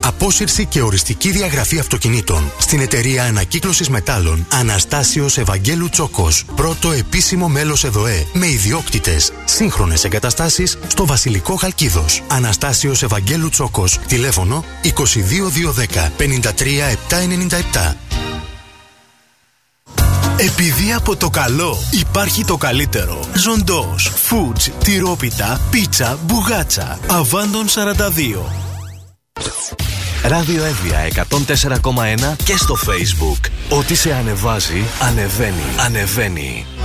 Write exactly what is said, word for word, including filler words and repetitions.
Απόσυρση και οριστική διαγραφή αυτοκινήτων. Στην εταιρεία ανακύκλωσης μετάλλων Αναστάσιος Ευαγγέλου Τσόκος. Πρώτο επίσημο μέλος ΕΔΟΕ με ιδιόκτητες. Σύγχρονες εγκαταστάσεις στο Βασιλικό Χαλκίδος. Αναστάσιος Ευαγγέλου Τσόκος. Τηλέφωνο είκοσι δύο διακόσια δέκα πενήντα τρία επτακόσια ενενήντα επτά. Επειδή από το καλό υπάρχει το καλύτερο. Ζοντός, Foods, τυρόπιτα, πίτσα, μπουγάτσα. Αβάντων σαράντα δύο. Ράδιο Εύβοια εκατόν τέσσερα κόμμα ένα και στο Facebook. Ό,τι σε ανεβάζει, ανεβαίνει. Ανεβαίνει.